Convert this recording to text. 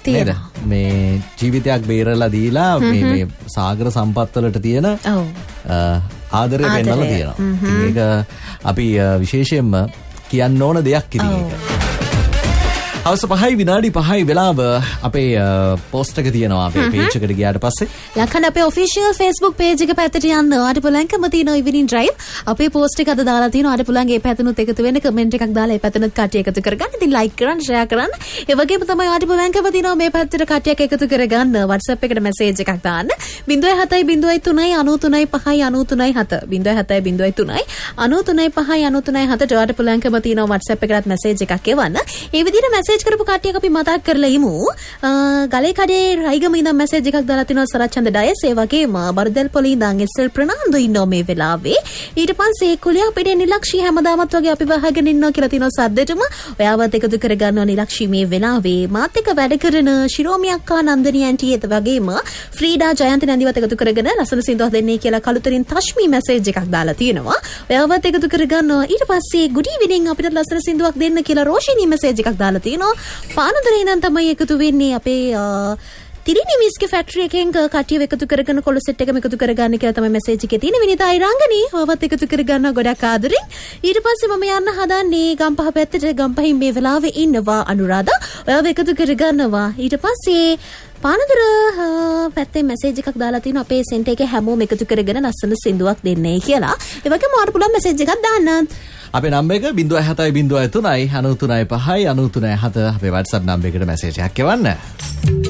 තියෙනවා. මේ ජීවිතයක් බේරලා දීලා මේ සාගර සම්පත්වලට තියෙන ආදරය පෙන්වලා තියෙනවා. ඒක අපි විශේෂයෙන්ම කියන්න ඕන දෙයක් ඉතින් ඒක. හවස 5:05 වෙලාව අපේ පෝස්ට් එක තියෙනවා අපේ පේජ් එකට ගියාට පස්සේ. ලක්කන අපේ ඔෆිෂියල් Facebook පේජ් එක පැත්තට යන්න ආට පුළුවන්කම තියෙනවා ඉවිනින් ඩ්‍රයිව්. අපේ පෝස්ට් එක අද දාලා තියෙනවා ආට පුළුවන් ඒ පැත්තනොත් එකතු වෙන්න කමෙන්ට් එකක් දාලා ඒ පැත්තනොත් කට්ටිය එකතු කරගන්න. ඉතින් ලයික් කරන්න ෂෙයා කරන්න. ඒ වගේම තමයි ආට පුළුවන්කම තියෙනවා මේ පැත්තට කට්ටියක් එකතු කරගන්න WhatsApp එකට මැසේජ් එකක් දාන්න. 0703 93 93 ආට පුළුවන්කම තියෙනවා WhatsApp එකකට මැසේජ් එකක් එවන්න. ඒ විදිහට මැසේජ් කරපු කට්ටියක් අපි මතක් කරලා ඉමු. ගලේ කඩේ රයිගම ඉඳන් මැසේජ් එකක් දාලා තිනවා සරච්චන්ද ඩයස්. ඒ වගේම බර්දල් පොලේ ඉඳන් එස්.එල්. ප්‍රනාන්දු ඉන්නෝ මේ වෙලාවේ. ඊට පස්සේ කුලියා පිටේ නිලක්ෂී හැමදාමත් වගේ අපි වහගෙන ඉන්නවා කියලා තිනවා සද්දෙටම. ඔයාවත් එකතු කරගන්නවා නිලක්ෂී මේ වෙලාවේ. මාත් එක්ක වැඩ කරන ශිරෝමි අක්කා නන්දනී ඇන්ටි ඒත් වගේම ෆ්‍රීඩා ජයන්ති නැන්දිවත් එකතු කරගෙන ලස්සන සින්දුවක් දෙන්නේ කියලා කලුතරින් තශ්මි මැසේජ් එකක් දාලා තියෙනවා. ඔයාවත් එකතු කරගන්නවා. ඊට පස්සේ good evening අපිට ලස්සන සින්දුවක් දෙන්න කියලා රෝෂිනී මැසේජ් එකක් දාලා තියෙනවා. පානදුරේ ඉඳන් තමයි එකතු වෙන්නේ අපේ තිරිනි මිස්ගේ ෆැක්ටරි එකෙන් කට්ටිය එකතු කරගෙන කොළ සෙට් එකම එකතු කරගන්න කියලා තමයි මැසේජ් එකේ තියෙන්නේ. විනිතා ඉරංගනී ඔයවත් එකතු කරගන්නවා ගොඩක් ආදරෙන්. ඊට පස්සේ මම යන්න හදන්නේ ගම්පහ පැත්තට. ගම්පහින් මේ වෙලාවේ ඉන්නවා අනුරාධා. ඔයව එකතු කරගන්නවා. ඊට පස්සේ පානදුර පැත්තේ මැසේජ් එකක් දාලා තිනවා අපේ සෙන්ටර් එකේ හැමෝම එකතු කරගෙන ලස්සන සින්දුවක් දෙන්නේ කියලා. ඒ වගේම ආර පුළුවන් මැසේජ් එකක් දාන්න. අපේ නම්බර් එක 0703 93 5 93 7 අපේ WhatsApp නම්බර් එකට මැසේජ් එකක් එවන්න.